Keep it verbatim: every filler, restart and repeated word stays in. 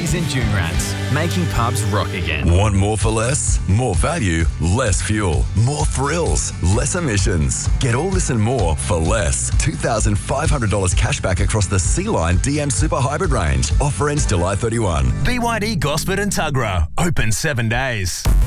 Woolies and Dune Rats, making pubs rock again. Want more for less? More value, less fuel. More thrills, less emissions. Get all this and more for less. two thousand five hundred dollars cashback across the C-Line D M Super Hybrid range. Offer ends July thirty-first. B Y D Gosford and Tuggerah. Open seven days.